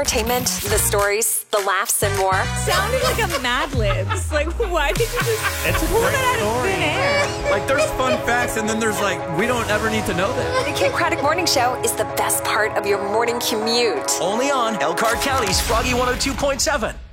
entertainment, the stories, the laughs, and more. Sounded like a Mad Libs. Like, why did you just pull that out of thin air? Like, there's fun facts, and then there's like, we don't ever need to know that. The Kid Craddock Morning Show is the best part of your morning commute. Only on Elkhart County's Froggy 102.7.